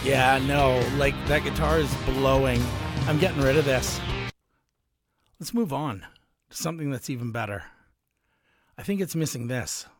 Yeah, no, like that guitar is blowing. I'm getting rid of this. Let's move on to something that's even better. I think it's missing this.